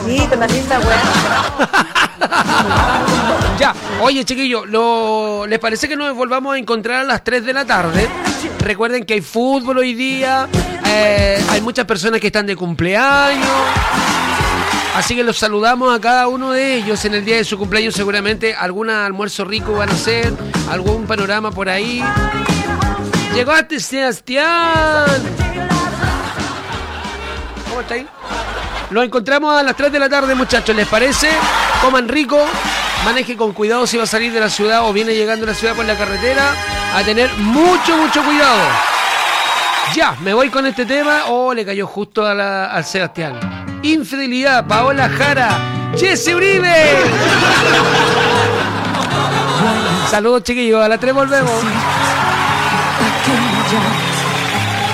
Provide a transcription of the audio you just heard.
Sí, con la misma weá. Ya, oye chiquillos, ¿les parece que nos volvamos a encontrar a las 3 de la tarde? Recuerden que hay fútbol hoy día, hay muchas personas que están de cumpleaños, así que los saludamos a cada uno de ellos en el día de su cumpleaños. Seguramente algún almuerzo rico van a hacer, algún panorama por ahí. ¡Llegaste, Sebastián! ¿Cómo está ahí? Los encontramos a las 3 de la tarde, muchachos, ¿les parece? Coman rico, maneje con cuidado si va a salir de la ciudad o viene llegando a la ciudad por la carretera, a tener mucho cuidado. Ya, me voy con este tema. Oh, le cayó justo al Sebastián. Infidelidad, Paola Jara, Jesse Uribe. Saludos chiquillos, a las 3 volvemos.